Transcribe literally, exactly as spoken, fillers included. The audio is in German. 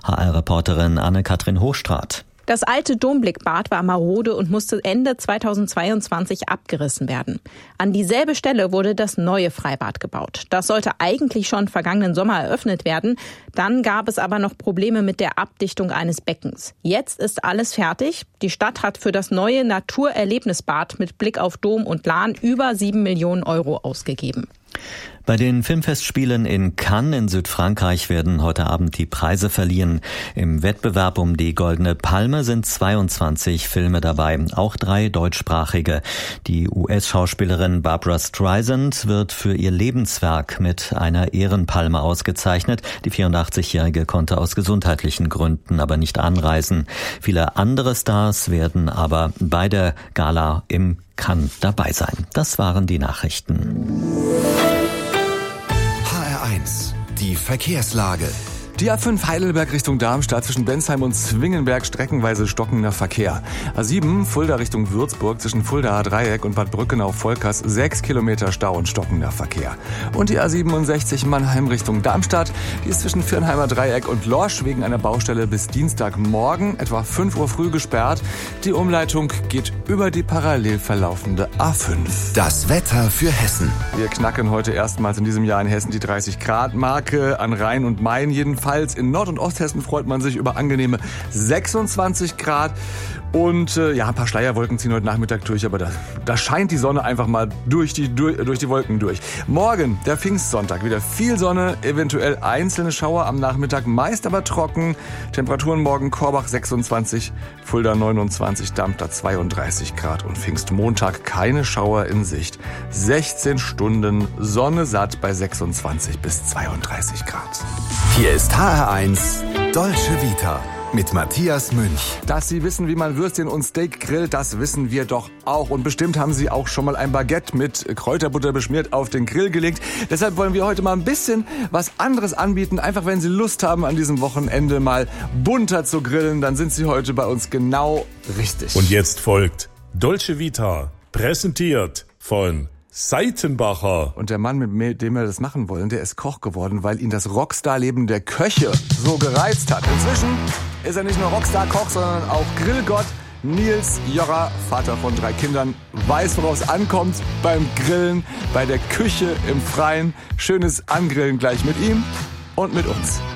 H R-Reporterin Anne-Kathrin Hochstraat. Das alte Domblickbad war marode und musste Ende zweitausendzweiundzwanzig abgerissen werden. An dieselbe Stelle wurde das neue Freibad gebaut. Das sollte eigentlich schon vergangenen Sommer eröffnet werden. Dann gab es aber noch Probleme mit der Abdichtung eines Beckens. Jetzt ist alles fertig. Die Stadt hat für das neue Naturerlebnisbad mit Blick auf Dom und Lahn über sieben Millionen Euro ausgegeben. Bei den Filmfestspielen in Cannes in Südfrankreich werden heute Abend die Preise verliehen. Im Wettbewerb um die Goldene Palme sind zweiundzwanzig Filme dabei, auch drei deutschsprachige. Die U S-Schauspielerin Barbra Streisand wird für ihr Lebenswerk mit einer Ehrenpalme ausgezeichnet. Die vierundachtzigjährige konnte aus gesundheitlichen Gründen aber nicht anreisen. Viele andere Stars werden aber bei der Gala im Cannes dabei sein. Das waren die Nachrichten. H R eins, die Verkehrslage. Die A fünf Heidelberg Richtung Darmstadt zwischen Bensheim und Zwingenberg streckenweise stockender Verkehr. A sieben Fulda Richtung Würzburg zwischen Fuldaer Dreieck und Bad Brückenau-Volkers sechs Kilometer Stau und stockender Verkehr. Und die A siebenundsechzig Mannheim Richtung Darmstadt, die ist zwischen Viernheimer Dreieck und Lorsch wegen einer Baustelle bis Dienstagmorgen etwa fünf Uhr früh gesperrt. Die Umleitung geht über die parallel verlaufende A fünf. Das Wetter für Hessen. Wir knacken heute erstmals in diesem Jahr in Hessen die dreißig Grad Marke, an Rhein und Main jedenfalls. In Nord- und Osthessen freut man sich über angenehme sechsundzwanzig Grad. Und äh, ja, ein paar Schleierwolken ziehen heute Nachmittag durch, aber da, da scheint die Sonne einfach mal durch die, durch, durch die Wolken durch. Morgen, der Pfingstsonntag, wieder viel Sonne, eventuell einzelne Schauer am Nachmittag, meist aber trocken. Temperaturen morgen Korbach sechsundzwanzig, Fulda neunundzwanzig, Darmstadt zweiunddreißig Grad und Pfingstmontag keine Schauer in Sicht. sechzehn Stunden Sonne satt bei sechsundzwanzig bis zweiunddreißig Grad. Hier ist H R eins Dolce Vita mit Matthias Münch. Dass Sie wissen, wie man Würstchen und Steak grillt, das wissen wir doch auch. Und bestimmt haben Sie auch schon mal ein Baguette mit Kräuterbutter beschmiert auf den Grill gelegt. Deshalb wollen wir heute mal ein bisschen was anderes anbieten. Einfach, wenn Sie Lust haben, an diesem Wochenende mal bunter zu grillen, dann sind Sie heute bei uns genau richtig. Und jetzt folgt Dolce Vita, präsentiert von Seitenbacher. Und der Mann, mit dem wir das machen wollen, der ist Koch geworden, weil ihn das Rockstar-Leben der Köche so gereizt hat. Inzwischen ist er nicht nur Rockstar-Koch, sondern auch Grillgott. Nils Jorra, Vater von drei Kindern, weiß, worauf es ankommt beim Grillen, bei der Küche im Freien. Schönes Angrillen gleich mit ihm und mit uns.